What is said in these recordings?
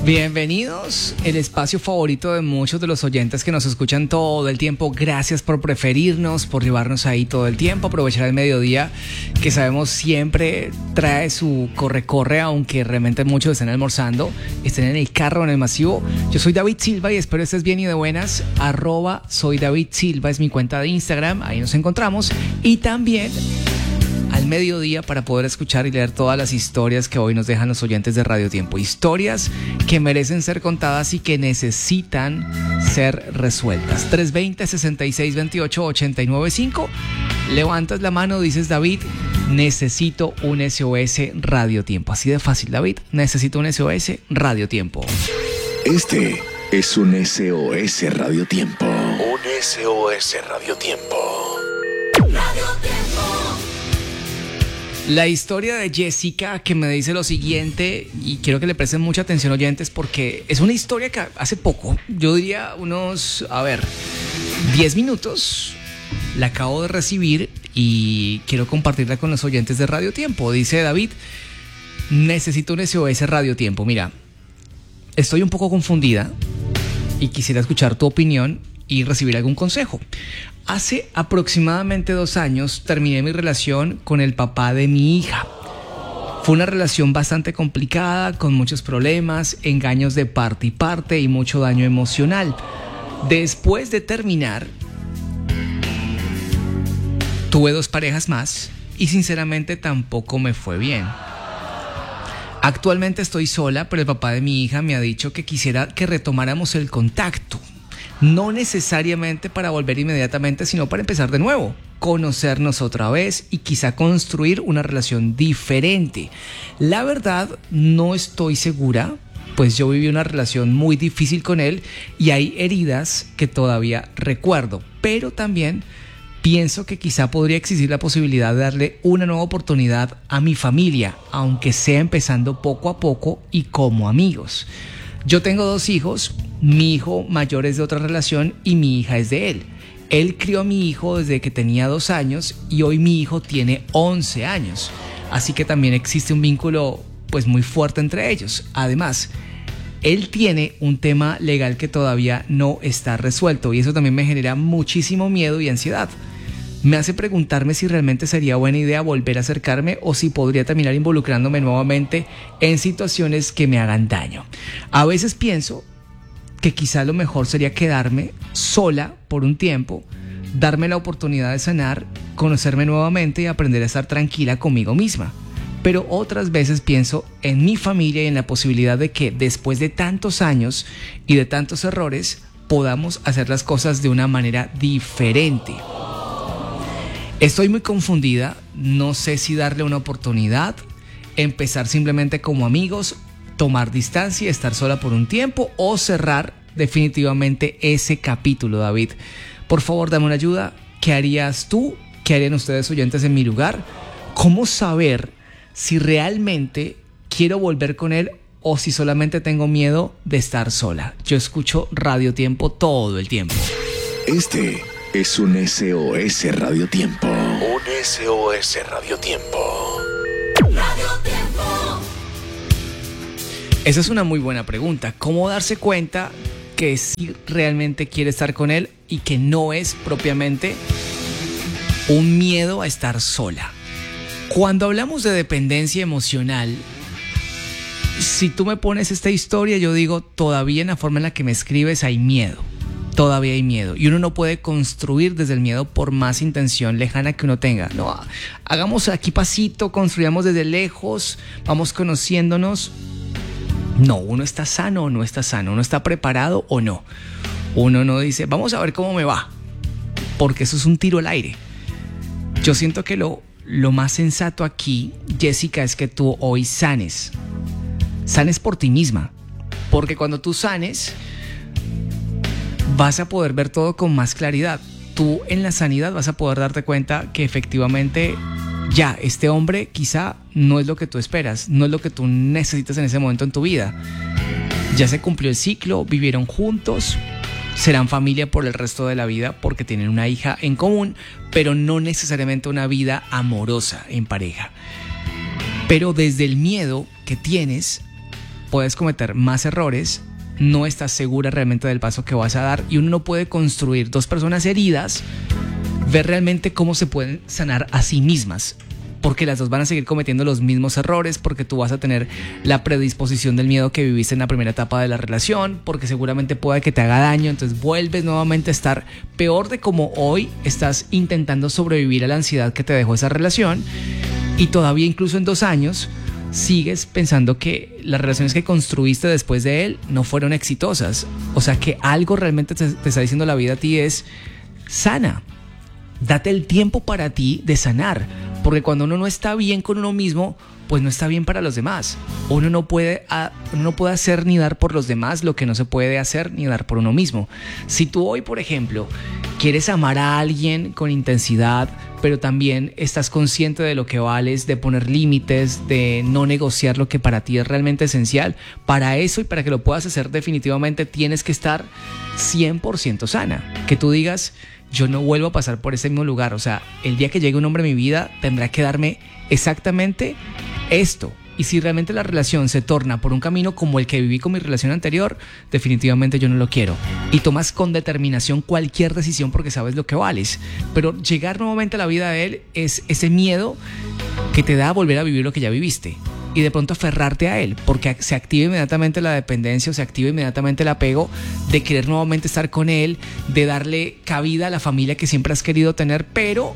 Bienvenidos, el espacio favorito de muchos de los oyentes que nos escuchan todo el tiempo. Gracias por preferirnos, por llevarnos ahí todo el tiempo, aprovechar el mediodía, que sabemos siempre trae su corre-corre, aunque realmente muchos estén almorzando, estén en el carro, en el masivo. Yo soy David Silva y espero estés bien y de buenas. @soy David Silva es mi cuenta de Instagram, ahí nos encontramos. Y también al mediodía para poder escuchar y leer todas las historias que hoy nos dejan los oyentes de Radio Tiempo. Historias que merecen ser contadas y que necesitan ser resueltas. 320-6628-895. Levantas la mano, dices: David, necesito un SOS Radio Tiempo. Así de fácil, David, necesito un SOS Radio Tiempo. Este es un SOS Radio Tiempo. Un SOS Radio Tiempo. Radio Tiempo. La historia de Jessica, que me dice lo siguiente, y quiero que le presten mucha atención, oyentes, porque es una historia que hace poco, yo diría unos, 10 minutos, la acabo de recibir y quiero compartirla con los oyentes de Radio Tiempo. Dice: David, necesito un SOS Radio Tiempo. Mira, estoy un poco confundida y quisiera escuchar tu opinión y recibir algún consejo. Hace aproximadamente 2 años terminé mi relación con el papá de mi hija. Fue una relación bastante complicada, con muchos problemas, engaños de parte y parte y mucho daño emocional. Después de terminar, tuve 2 parejas más y sinceramente tampoco me fue bien. Actualmente estoy sola, pero el papá de mi hija me ha dicho que quisiera que retomáramos el contacto. No necesariamente para volver inmediatamente, sino para empezar de nuevo, conocernos otra vez y quizá construir una relación diferente. La verdad, no estoy segura, pues yo viví una relación muy difícil con él y hay heridas que todavía recuerdo, pero también pienso que quizá podría existir la posibilidad de darle una nueva oportunidad a mi familia, aunque sea empezando poco a poco y como amigos. Yo tengo 2 hijos, mi hijo mayor es de otra relación y mi hija es de él. Él crió a mi hijo desde que tenía 2 años y hoy mi hijo tiene 11 años. Así que también existe un vínculo pues muy fuerte entre ellos. Además, él tiene un tema legal que todavía no está resuelto y eso también me genera muchísimo miedo y ansiedad. Me hace preguntarme si realmente sería buena idea volver a acercarme o si podría terminar involucrándome nuevamente en situaciones que me hagan daño. A veces pienso que quizá lo mejor sería quedarme sola por un tiempo, darme la oportunidad de sanar, conocerme nuevamente y aprender a estar tranquila conmigo misma. Pero otras veces pienso en mi familia y en la posibilidad de que después de tantos años y de tantos errores podamos hacer las cosas de una manera diferente. Estoy muy confundida, no sé si darle una oportunidad, empezar simplemente como amigos, tomar distancia y estar sola por un tiempo o cerrar definitivamente ese capítulo, David. Por favor, dame una ayuda. ¿Qué harías tú? ¿Qué harían ustedes, oyentes, en mi lugar? ¿Cómo saber si realmente quiero volver con él o si solamente tengo miedo de estar sola? Yo escucho Radio Tiempo todo el tiempo. Este es un SOS Radio Tiempo. Un SOS Radio Tiempo. Radio Tiempo. Esa es una muy buena pregunta. ¿Cómo darse cuenta que sí realmente quiere estar con él y que no es propiamente un miedo a estar sola? Cuando hablamos de dependencia emocional, si tú me pones esta historia, yo digo, todavía en la forma en la que me escribes hay miedo. Todavía hay miedo y uno no puede construir desde el miedo por más intención lejana que uno tenga. No, hagamos aquí pasito, construyamos desde lejos, vamos conociéndonos. No, uno está sano o no está sano, uno está preparado o no. Uno no dice, vamos a ver cómo me va, porque eso es un tiro al aire. Yo siento que lo más sensato aquí, Jessica, es que tú hoy sanes por ti misma, porque cuando tú sanes vas a poder ver todo con más claridad. Tú en la sanidad vas a poder darte cuenta que efectivamente ya, este hombre quizá no es lo que tú esperas, no es lo que tú necesitas en ese momento en tu vida. Ya se cumplió el ciclo, vivieron juntos, serán familia por el resto de la vida porque tienen una hija en común, pero no necesariamente una vida amorosa en pareja. Pero desde el miedo que tienes, puedes cometer más errores, no estás segura realmente del paso que vas a dar y uno no puede construir dos personas heridas, ver realmente cómo se pueden sanar a sí mismas. Porque las dos van a seguir cometiendo los mismos errores, porque tú vas a tener la predisposición del miedo que viviste en la primera etapa de la relación, porque seguramente puede que te haga daño, entonces vuelves nuevamente a estar peor de como hoy estás intentando sobrevivir a la ansiedad que te dejó esa relación, y todavía incluso en 2 años sigues pensando que las relaciones que construiste después de él no fueron exitosas. O sea que algo realmente te está diciendo la vida a ti es: sana, date el tiempo para ti de sanar. Porque cuando uno no está bien con uno mismo, pues no está bien para los demás. Uno no puede hacer ni dar por los demás lo que no se puede hacer ni dar por uno mismo. Si tú hoy, por ejemplo, quieres amar a alguien con intensidad, pero también estás consciente de lo que vales, de poner límites, de no negociar lo que para ti es realmente esencial, para eso y para que lo puedas hacer definitivamente tienes que estar 100% sana. Que tú digas: yo no vuelvo a pasar por ese mismo lugar. O sea, el día que llegue un hombre a mi vida tendrá que darme exactamente esto. Y si realmente la relación se torna por un camino como el que viví con mi relación anterior, definitivamente yo no lo quiero. Y tomas con determinación cualquier decisión porque sabes lo que vales. Pero llegar nuevamente a la vida de él es ese miedo que te da a volver a vivir lo que ya viviste. Y de pronto aferrarte a él, porque se activa inmediatamente la dependencia o se activa inmediatamente el apego de querer nuevamente estar con él, de darle cabida a la familia que siempre has querido tener, pero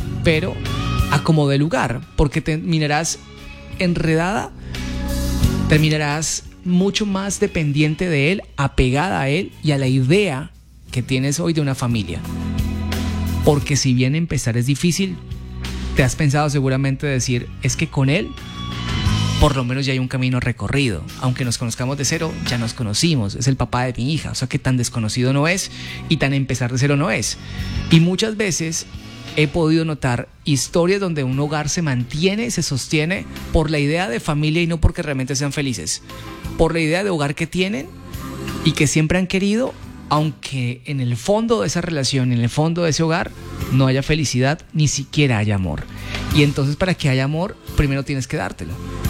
a como de lugar, porque terminarás enredada, terminarás mucho más dependiente de él, apegada a él y a la idea que tienes hoy de una familia. Porque si bien empezar es difícil, te has pensado seguramente decir: es que con él por lo menos ya hay un camino recorrido. Aunque nos conozcamos de cero, ya nos conocimos. Es el papá de mi hija. O sea que tan desconocido no es y tan empezar de cero no es. Y muchas veces he podido notar historias donde un hogar se mantiene, se sostiene por la idea de familia y no porque realmente sean felices. Por la idea de hogar que tienen y que siempre han querido, aunque en el fondo de esa relación, en el fondo de ese hogar, no haya felicidad, ni siquiera haya amor. Y entonces, para que haya amor, primero tienes que dártelo.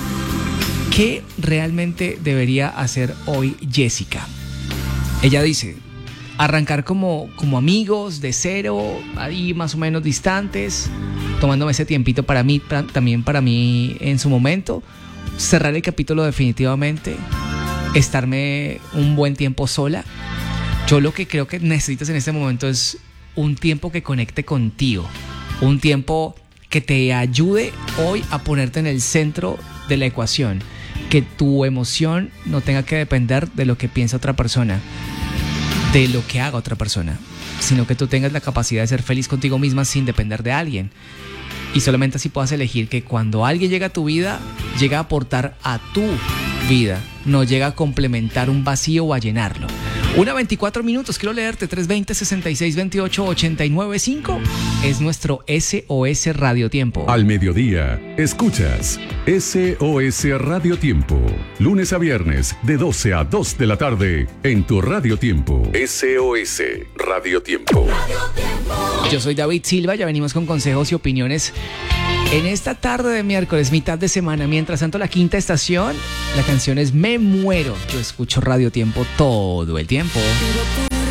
¿Qué realmente debería hacer hoy Jessica? Ella dice: arrancar como amigos de cero, ahí más o menos distantes, tomándome ese tiempito para mí, también para mí en su momento, cerrar el capítulo definitivamente, estarme un buen tiempo sola. Yo lo que creo que necesitas en este momento es un tiempo que conecte contigo, un tiempo que te ayude hoy a ponerte en el centro de la ecuación, que tu emoción no tenga que depender de lo que piensa otra persona, de lo que haga otra persona, sino que tú tengas la capacidad de ser feliz contigo misma sin depender de alguien. Y solamente así puedas elegir que cuando alguien llega a tu vida, llega a aportar a tu vida, no llega a complementar un vacío o a llenarlo. 1:24, quiero leerte. 320-6628-895 es nuestro SOS Radio Tiempo. Al mediodía, escuchas SOS Radio Tiempo. Lunes a viernes, de 12 a 2 de la tarde, en tu Radio Tiempo. SOS Radio Tiempo. Yo soy David Silva, ya venimos con consejos y opiniones en esta tarde de miércoles, mitad de semana. Mientras tanto, la quinta estación, la canción es Me Muero. Yo escucho Radio Tiempo todo el tiempo.